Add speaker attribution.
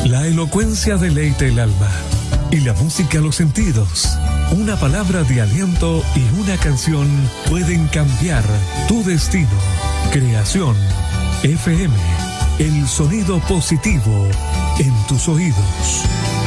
Speaker 1: La elocuencia deleita el alma y la música los sentidos. Una palabra de aliento y una canción pueden cambiar tu destino. Creación FM, el sonido positivo en tus oídos.